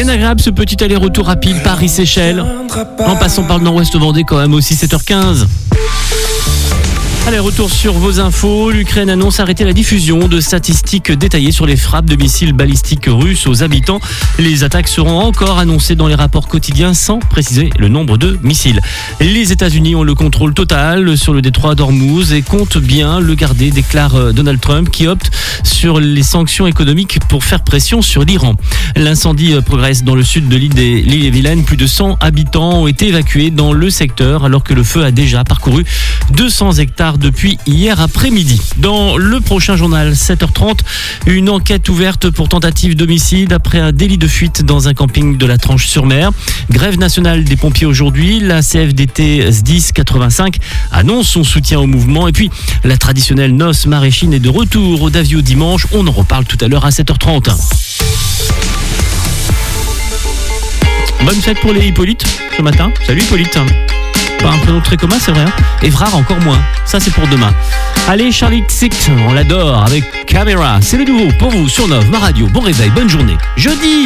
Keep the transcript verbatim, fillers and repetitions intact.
Bien agréable ce petit aller-retour rapide Paris-Séchelles, en passant par le nord-ouest Vendée quand même aussi, sept heures quinze. Allez, retour sur vos infos. L'Ukraine annonce arrêter la diffusion de statistiques détaillées sur les frappes de missiles balistiques russes aux habitants. Les attaques seront encore annoncées dans les rapports quotidiens sans préciser le nombre de missiles. Les États-Unis ont le contrôle total sur le détroit d'Ormuz et comptent bien le garder, déclare Donald Trump, qui opte sur les sanctions économiques pour faire pression sur l'Iran. L'incendie progresse dans le sud de l'île des l'île-et-Vilaine. Plus de cent habitants ont été évacués dans le secteur alors que le feu a déjà parcouru deux cents hectares depuis hier après-midi. Dans le prochain journal, sept heures trente, une enquête ouverte pour tentative d'homicide après un délit de fuite dans un camping de la Tranche-sur-Mer. Grève nationale des pompiers aujourd'hui. La C F D T S dix quatre-vingt-cinq annonce son soutien au mouvement. Et puis, la traditionnelle noce maraîchine est de retour au Davio dimanche. On en reparle tout à l'heure à sept heures trente. Bonne fête pour les Hippolyte ce matin. Salut Hippolyte. Pas un prénom très commun, c'est vrai. Hein. Évrard encore moins. Ça, c'est pour demain. Allez, Charlie X X, on l'adore avec Caméra. C'est le nouveau pour vous sur Nov, ma radio. Bon réveil, bonne journée. Jeudi